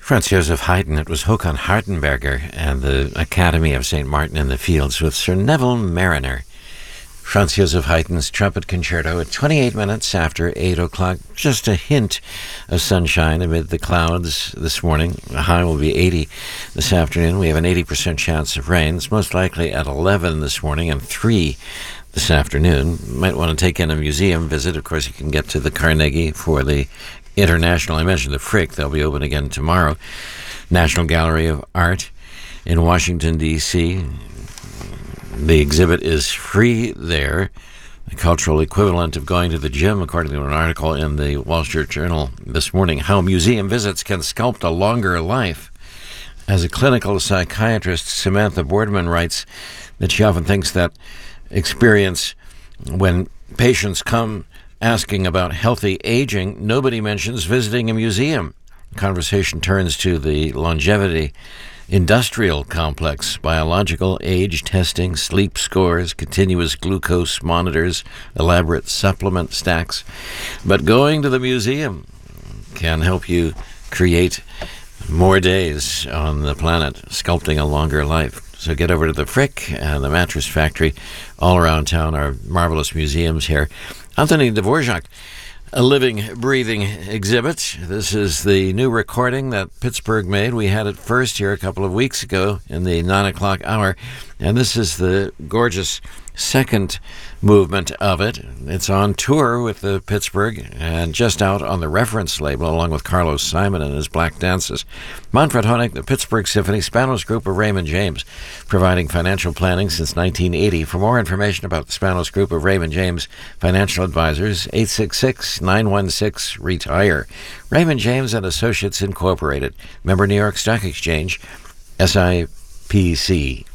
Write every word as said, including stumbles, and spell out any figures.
Franz Joseph Haydn. It was Håkan Hardenberger and the Academy of Saint Martin in the Fields with Sir Neville Mariner. Franz Joseph Haydn's Trumpet Concerto at twenty-eight minutes after eight o'clock. Just a hint of sunshine amid the clouds this morning. The high will be eighty this afternoon. We have an eighty percent chance of rain. It's most likely at eleven this morning and three this afternoon. You might want to take in a museum visit. Of course, you can get to the Carnegie for the International. I mentioned the Frick. They'll be open again tomorrow. National Gallery of Art in Washington, D C The exhibit is free there. The cultural equivalent of going to the gym, according to an article in the Wall Street Journal this morning. How museum visits can sculpt a longer life. As a clinical psychiatrist, Samantha Boardman writes that she often thinks that experience when patients come asking about healthy aging, nobody mentions visiting a museum. The conversation turns to the longevity industrial complex, biological age testing, sleep scores, continuous glucose monitors, elaborate supplement stacks. But going to the museum can help you create more days on the planet, sculpting a longer life. So get over to the Frick and the Mattress Factory. All around town are marvelous museums here. Anthony Dvorak, a living, breathing exhibit. This is the new recording that Pittsburgh made. We had it first here a couple of weeks ago in the nine o'clock hour, and this is the gorgeous second movement of it. It's on tour with the Pittsburgh and just out on the reference label along with Carlos Simon and his Black Dances. Manfred Honig, the Pittsburgh Symphony, Spanos Group of Raymond James, providing financial planning since nineteen eighty. For more information about the Spanos Group of Raymond James Financial Advisors, eight six six, nine one six, RETIRE. Raymond James and Associates Incorporated, member New York Stock Exchange, S I P C.